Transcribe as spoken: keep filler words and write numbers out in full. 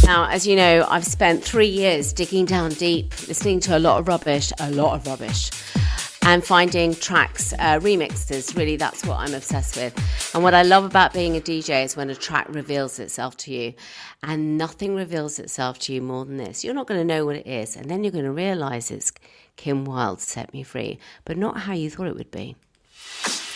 Now, as you know, I've spent three years digging down deep, listening to a lot of rubbish, a lot of rubbish, and finding tracks, uh, remixes. Really, that's what I'm obsessed with. And what I love about being a D J is when a track reveals itself to you. And nothing reveals itself to you more than this. You're not going to know what it is, and then you're going to realise it's Kim Wilde, Set Me Free, but not how you thought it would be.